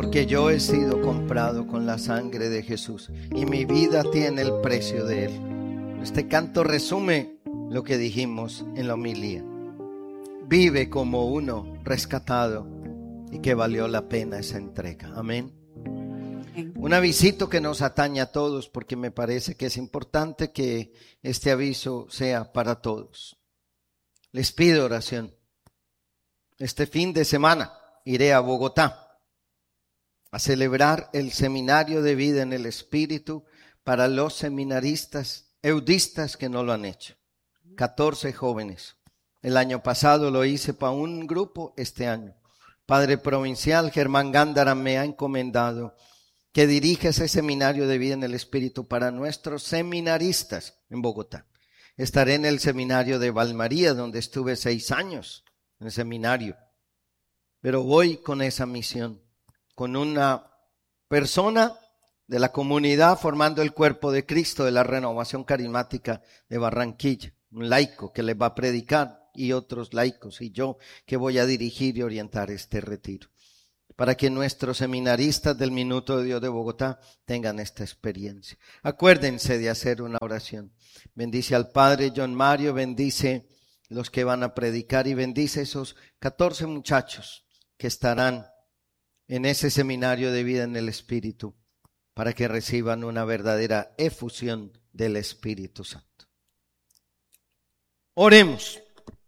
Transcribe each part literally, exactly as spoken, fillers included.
porque yo he sido comprado con la sangre de Jesús y mi vida tiene el precio de Él. Este canto resume lo que dijimos en la homilía. Vive como uno rescatado y que valió la pena esa entrega. Amén. Un avisito que nos atañe a todos, porque me parece que es importante que este aviso sea para todos. Les pido oración. Este fin de semana iré a Bogotá a celebrar el seminario de vida en el Espíritu para los seminaristas eudistas que no lo han hecho. catorce jóvenes. El año pasado lo hice para un grupo, este año. Padre provincial Germán Gándara me ha encomendado que dirija ese seminario de vida en el Espíritu para nuestros seminaristas en Bogotá. Estaré en el seminario de Valmaría, donde estuve seis años en el seminario. Pero voy con esa misión, con una persona de la comunidad formando el cuerpo de Cristo de la Renovación Carismática de Barranquilla, un laico que les va a predicar y otros laicos y yo que voy a dirigir y orientar este retiro, para que nuestros seminaristas del Minuto de Dios de Bogotá tengan esta experiencia. Acuérdense de hacer una oración. Bendice al Padre John Mario, bendice los que van a predicar y bendice esos catorce muchachos que estarán en ese seminario de vida en el Espíritu, para que reciban una verdadera efusión del Espíritu Santo. Oremos.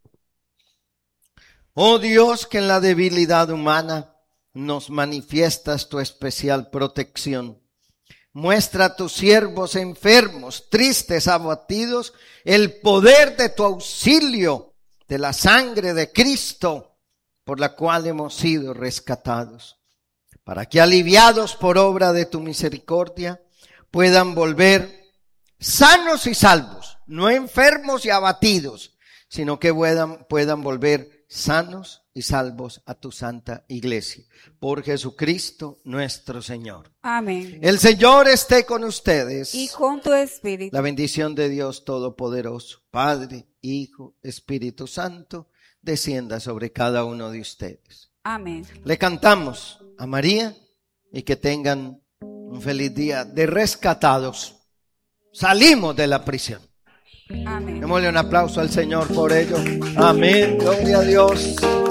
Oh Dios, que en la debilidad humana nos manifiestas tu especial protección. Muestra a tus siervos enfermos, tristes, abatidos, el poder de tu auxilio, de la sangre de Cristo, por la cual hemos sido rescatados, para que aliviados por obra de tu misericordia, puedan volver sanos y salvos, no enfermos y abatidos, sino que puedan, puedan volver sanos y salvos a tu santa iglesia. Por Jesucristo nuestro Señor. Amén. El Señor esté con ustedes. Y con tu espíritu. La bendición de Dios Todopoderoso, Padre, Hijo, Espíritu Santo, descienda sobre cada uno de ustedes. Amén. Le cantamos a María y que tengan un feliz día de rescatados. Salimos de la prisión. Amén. Démosle un aplauso al Señor por ello. Amén. Gloria a Dios.